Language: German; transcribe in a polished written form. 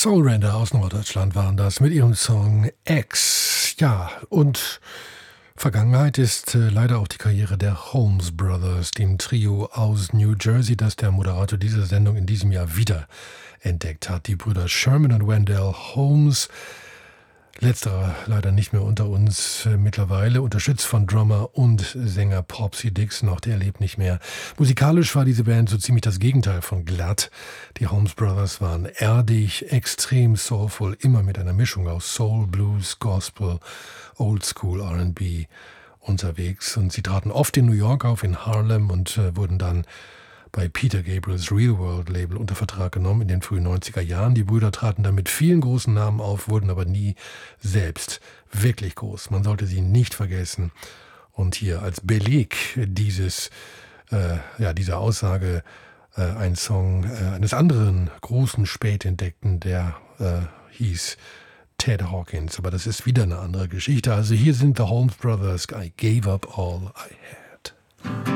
Soulrender aus Norddeutschland waren das mit ihrem Song X. Ja, und Vergangenheit ist leider auch die Karriere der Holmes Brothers, dem Trio aus New Jersey, das der Moderator dieser Sendung in diesem Jahr wieder entdeckt hat. Die Brüder Sherman und Wendell Holmes, letzterer leider nicht mehr unter uns mittlerweile, unterstützt von Drummer und Sänger Popsy Dixon, auch der lebt nicht mehr. Musikalisch war diese Band so ziemlich das Gegenteil von glatt. Die Holmes Brothers waren erdig, extrem soulful, immer mit einer Mischung aus Soul, Blues, Gospel, Old School, R&B unterwegs. Und sie traten oft in New York auf, in Harlem und wurden dann bei Peter Gabriels Real World Label unter Vertrag genommen in den frühen 90er Jahren. Die Brüder traten dann mit vielen großen Namen auf, wurden aber nie selbst wirklich groß. Man sollte sie nicht vergessen. Und hier als Beleg dieser Aussage ein Song eines anderen großen Spätentdeckten, der hieß Ted Hawkins. Aber das ist wieder eine andere Geschichte. Also hier sind The Holmes Brothers, I Gave Up All I Had.